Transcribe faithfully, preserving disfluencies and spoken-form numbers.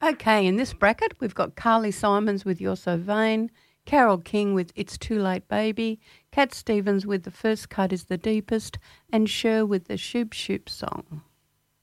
Okay, in this bracket, we've got Carly Simons with You're So Vain, Carole King with It's Too Late Baby, Cat Stevens with The First Cut is the Deepest, and Cher with the Shoop Shoop Song.